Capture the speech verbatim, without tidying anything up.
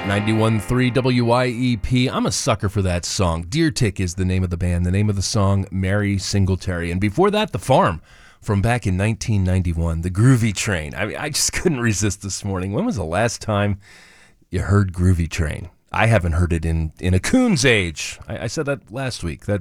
ninety-one point three W I E P. I'm a sucker for that song. Deer Tick is the name of the band. The name of the song, Mary Singletary. And before that, The Farm from back in nineteen ninety-one. The Groovy Train. I mean, I just couldn't resist this morning. When was the last time you heard Groovy Train? I haven't heard it in, in a coon's age. I, I said that last week. That